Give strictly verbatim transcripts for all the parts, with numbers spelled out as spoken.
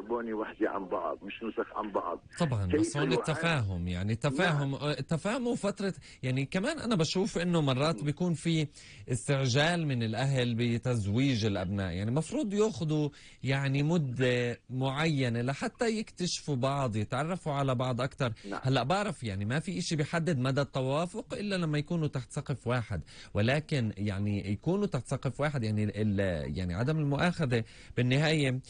كربوني وحده عن بعض، مش نسخ عن بعض. طبعا بس هون التفاهم، يعني التفاهم نعم. التفاهم وفترة، يعني كمان أنا بشوف إنه مرات بيكون في استعجال من الأهل بتزويج الأبناء، يعني مفروض يأخذوا يعني مدة معينة لحتى يكتشفوا بعض، يتعرفوا على بعض أكتر. نعم. هلأ بعرف يعني ما في إشي بيحدد مدى التوافق إلا لما يكونوا تحت سقف واحد، ولكن يعني يكونوا تحت سقف واحد، يعني يعني عدم المؤاخذة بالنهاية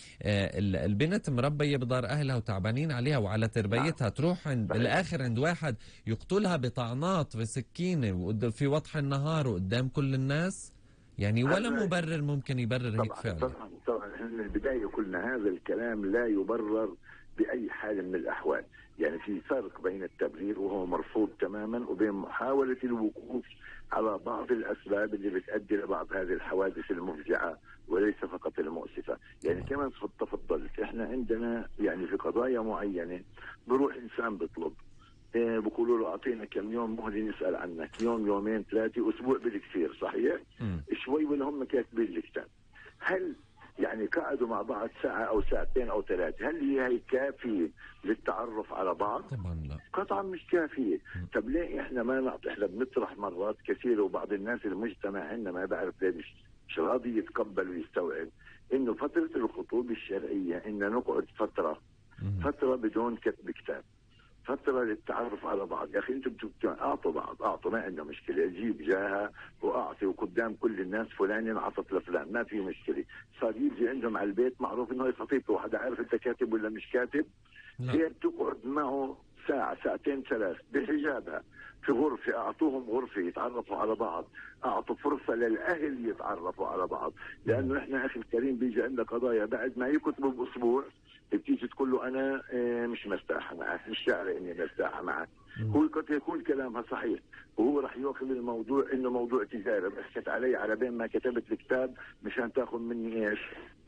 البنت مربية بدار أهلها وتعبانين عليها وعلى تربيتها، نعم. تروح عند بالآخر عند واحد يقتلها بطعنات بسكينة وفي وضح النهار وقدام كل الناس، يعني ولا مبرر ممكن يبرر هيك فعلا. طبعا طبعا من البداية قلنا هذا الكلام لا يبرر بأي حال من الأحوال، يعني في فرق بين التبرير وهو مرفوض تماما وبين محاولة الوقوف على بعض الأسباب اللي بتؤدي لبعض هذه الحوادث المفزعة وليس فقط المؤسفة. يعني كما تفضلت احنا عندنا يعني في قضايا معينة بروح إنسان بيطلب إيه، بقولوا له أعطينا كم يوم مهلة نسأل عنك، يوم يومين ثلاثة أسبوع بالكثير، صحيح؟ م. شوي ولا هم كاتبين الكتاب. هل يعني قعدوا مع بعض ساعة أو ساعتين أو ثلاثة، هل هي هي كافية للتعرف على بعض؟ طبعا لا، قطعا مش كافية. طب ليه إحنا ما نعطي؟ إحنا بنطرح مرات كثيرة وبعض الناس المجتمع عندنا ما بعرف ليه مش مش راضي يتقبل ويستوعب إنه فترة الخطوبة الشرعية إن نقعد فترة م. فترة بدون كتب كتاب، فترة للتعرف على بعض. يا أخي أنتم أعطوا بعض، أعطوا، ما عندنا مشكلة، أجيب جاها وأعطي وقدام كل الناس فلان انعطت لفلان، ما في مشكلة. صار يجي عندهم على البيت معروف إنه هي خطيبته، وحدا عارف أنت كاتب ولا مش كاتب؟ هي بتقعد معه ساعة ساعتين ثلاث بحجابها في غرفة، أعطوهم غرفة يتعرفوا على بعض، أعطوا فرصة للأهل يتعرفوا على بعض، لأنه إحنا أخي الكريم بيجي عندنا قضايا بعد ما يكتبوا بأسبوع بتيجي تقول له أنا مش مرتاحة معك، مش شاعر إني مرتاحة معك. هو قد يكون كلامها صحيح وهو راح ياخذ الموضوع إنه موضوع تجارة، بحكت علي على بين ما كتبت الكتاب مشان تاخذ مني إيش؟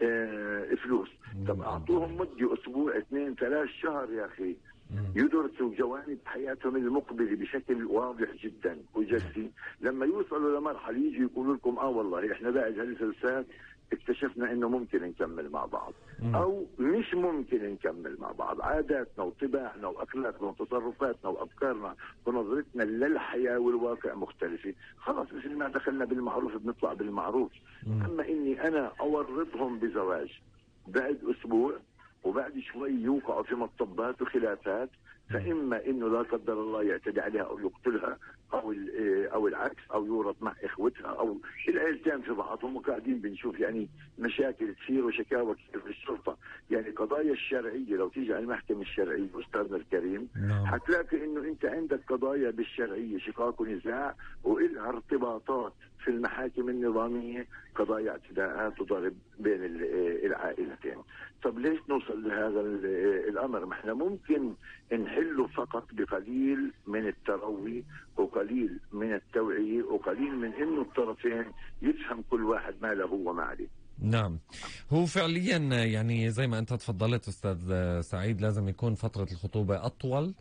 آه فلوس. طب أعطوهم مدة أسبوع اثنين ثلاث شهر يا أخي يدرسوا جوانب حياتهم المقبلة بشكل واضح جدا وجدي. لما يوصلوا لمرحلة يجي يقولوا لكم اه والله احنا بعد هالجلسات اكتشفنا انه ممكن نكمل مع بعض او مش ممكن نكمل مع بعض، عاداتنا وطباعنا واخلاقنا وتصرفاتنا وافكارنا ونظرتنا للحياة والواقع مختلفة، خلاص مثل ما دخلنا بالمعروف بنطلع بالمعروف. اما اني انا اورطهم بزواج بعد اسبوع وبعد شوي يوقعوا في مطبات وخلافات، فإما إنه لا قدر الله يعتدي عليها أو يقتلها أو أو العكس أو يورط مع إخوتها أو العيلتين في بعضهم، وقاعدين بنشوف يعني مشاكل كثير وشكاوى كثير في الشرطة. يعني قضايا الشرعية لو تيجي على المحكمة الشرعية أستاذنا الكريم حتلاقي إنه أنت عندك قضايا بالشرعية شقاق ونزاع وإلها ارتباطات في المحاكم النظامية، قضايا اعتداءات وضرب بين العائلتين. طب ليش نوصل لهذا الأمر؟ ما احنا ممكن نحله فقط بقليل من التروي وقليل من التوعية وقليل من انه الطرفين يفهم كل واحد ما له وما عليه. نعم، هو فعليا يعني زي ما انت تفضلت استاذ سعيد لازم يكون فترة الخطوبة اطول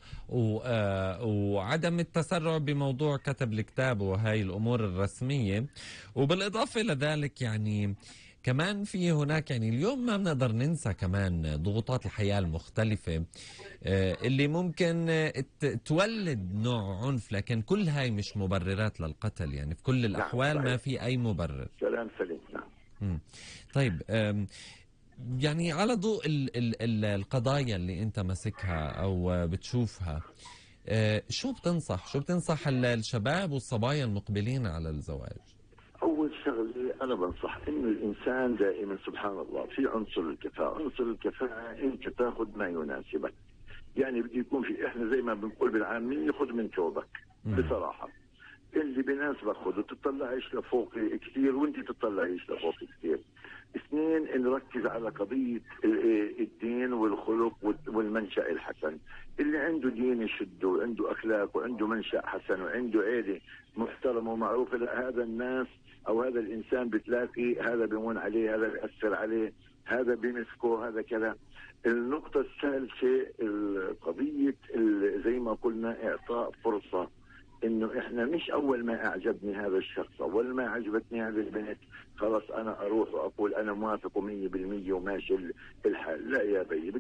وعدم التسرع بموضوع كتب الكتاب وهاي الامور الرسمية. وبالاضافة لذلك يعني كمان في هناك يعني اليوم ما بنقدر ننسى كمان ضغوطات الحياة المختلفة اللي ممكن تولد نوع عنف، لكن كل هاي مش مبررات للقتل، يعني في كل الأحوال ما في أي مبرر. كلام سليم. نعم. طيب يعني على ضوء ال ال ال القضايا اللي انت ماسكها او بتشوفها، شو بتنصح شو بتنصح الشباب والصبايا المقبلين على الزواج؟ أول شغلة أنا بنصح إنه الإنسان دائما سبحان الله في عنصر الكفاءة، عنصر الكفاءة أنت تاخذ ما يناسبك، يعني بدي يكون في إحنا زي ما بنقول بالعامية خذ من ثوبك بصراحة، اللي بيناسبك خذه، تطلعيش لفوق كثير وانت تطلعيش لفوق كثير. اثنين نركز على قضية الدين والخلق والمنشأ الحسن، اللي عنده دين يشده وعنده أخلاق وعنده منشأ حسن وعنده عيلة محترمة ومعروفة، هذا الناس أو هذا الإنسان بتلاقي هذا بيمون عليه، هذا بيأثر عليه، هذا بيمسكه، هذا كذا. النقطة الثالثة قضية زي ما قلنا إعطاء فرصة، انه احنا مش اول ما اعجبني هذا الشخص اول ما عجبتني هذه البنت خلاص انا اروح واقول انا موافق مية بالمية وماشي الحال. لا يا بي،